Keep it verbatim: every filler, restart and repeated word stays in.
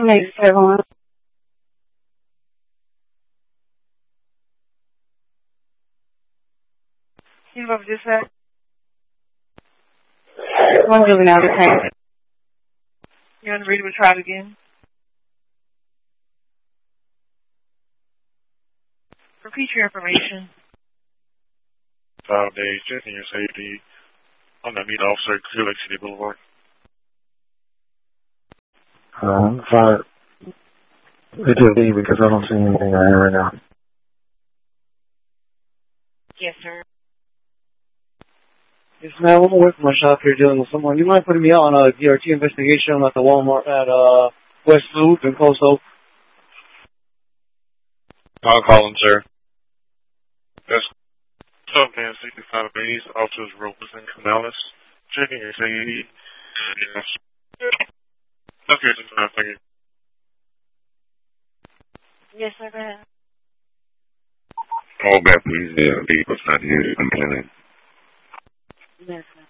Makes everyone. You love this set? One really now the same. You want to read it? We'll try it again. Repeat your information. Five days, checking your safety. I'm the meet officer, Clear Lake City Boulevard. Um, five. It just leave because I don't see anything right here right now. Yes, sir. Yes, ma'am. I'm away from my shop here dealing with someone. You mind putting me out on a D R T investigation at the Walmart at uh, West Loop and Coast Oak? I'll call him, sir. Yes. Subman sixty-five days, officers Roberson Canales. Checking your safety. Yes. Okay, just fine, thank you. Yes, sir, go ahead. Call back, please. Yeah, the was not here complaining. Yes, sir.